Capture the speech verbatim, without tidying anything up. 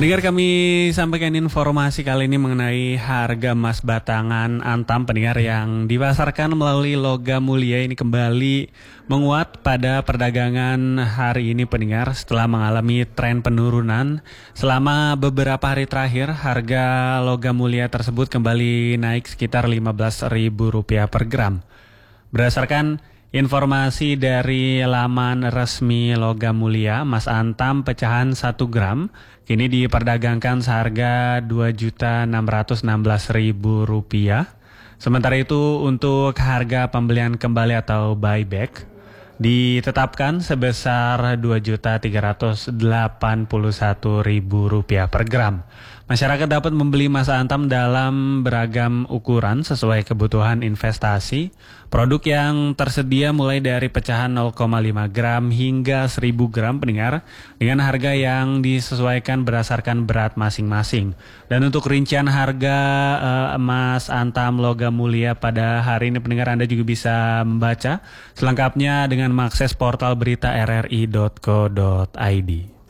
Pendengar, kami sampaikan informasi kali ini mengenai harga emas batangan Antam pendengar yang dipasarkan melalui Logam Mulia ini kembali menguat pada perdagangan hari ini pendengar setelah mengalami tren penurunan. Selama beberapa hari terakhir harga Logam Mulia tersebut kembali naik sekitar lima belas ribu rupiah per gram. Berdasarkan informasi dari laman resmi Logam Mulia, emas Antam pecahan satu gram kini diperdagangkan seharga dua juta enam ratus enam belas ribu rupiah. Sementara itu untuk harga pembelian kembali atau buyback ditetapkan sebesar dua juta tiga ratus delapan puluh satu ribu rupiah per gram. Masyarakat dapat membeli emas Antam dalam beragam ukuran sesuai kebutuhan investasi. Produk yang tersedia mulai dari pecahan nol koma lima gram hingga seribu gram pendengar dengan harga yang disesuaikan berdasarkan berat masing-masing. Dan untuk rincian harga uh, emas Antam Logam Mulia pada hari ini pendengar, Anda juga bisa membaca selengkapnya dengan mengakses portal berita r r i dot co dot i d.